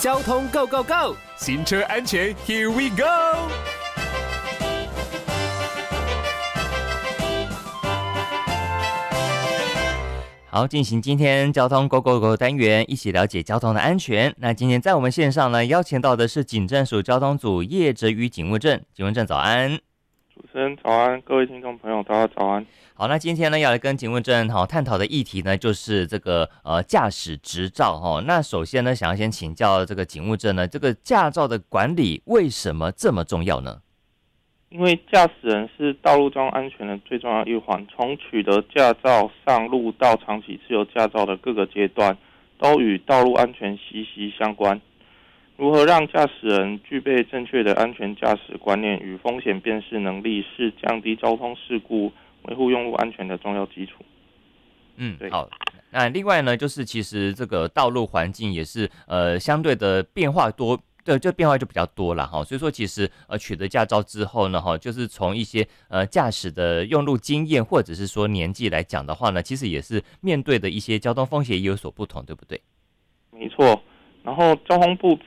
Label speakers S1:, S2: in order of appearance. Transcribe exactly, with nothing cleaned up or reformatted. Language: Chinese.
S1: 交通 Go Go Go， 行车安全 Here we go。
S2: 好，进行今天交通 Go Go Go 单元，一起了解交通的安全。那今天在我们线上呢，邀请到的是警政署交通组叶哲宇警务正，警务正早安。
S3: 主持人早安，各位听众朋友大家早安。
S2: 好，那今天呢要来跟警务正好探讨的议题呢，就是这个呃驾驶执照哈、哦。那首先呢，想要先请教这个警务正呢，这个驾照的管理为什么这么重要呢？
S3: 因为驾驶人是道路交通安全的最重要一环，从取得驾照上路到长期持有驾照的各个阶段，都与道路安全息息相关。如何让驾驶人具备正确的安全驾驶观念与风险辨识能力，是降低交通事故、维护用路安全的重要基础。
S2: 嗯，好。那另外呢，就是其实这个道路环境也是呃相对的变化多。对，就变化就比较多了哈，所以说其实呃取得驾照之后呢哈，就是从一些呃驾驶的用路经验或者是说年纪来讲的话呢，其实也是面对的一些交通风险也有所不同，对不对？
S3: 没错，然后交通部